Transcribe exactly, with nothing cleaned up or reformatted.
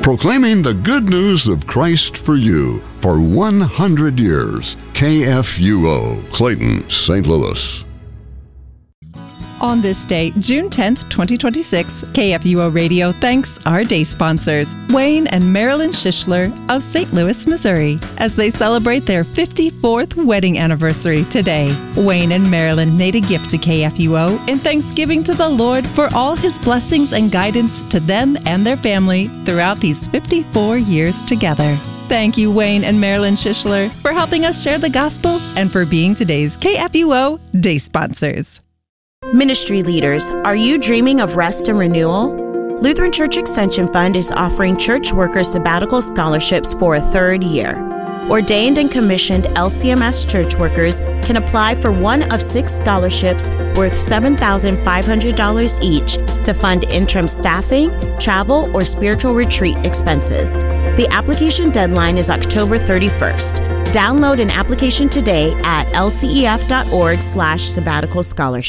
Proclaiming the good news of Christ for you for one hundred years. K F U O, Clayton, Saint Louis. On this day, June tenth, twenty twenty-six, K F U O Radio thanks our day sponsors, Wayne and Marilyn Schischler of Saint Louis, Missouri, as they celebrate their fifty-fourth wedding anniversary today. Wayne and Marilyn made a gift to K F U O in thanksgiving to the Lord for all His blessings and guidance to them and their family throughout these fifty-four years together. Thank you, Wayne and Marilyn Schischler, for helping us share the gospel and for being today's K F U O day sponsors. Ministry leaders, are you dreaming of rest and renewal? Lutheran Church Extension Fund is offering church workers sabbatical scholarships for a third year. Ordained and commissioned L C M S church workers can apply for one of six scholarships worth seven thousand five hundred dollars each to fund interim staffing, travel, or spiritual retreat expenses. The application deadline is October thirty-first. Download an application today at lcef.org slash sabbatical scholarship.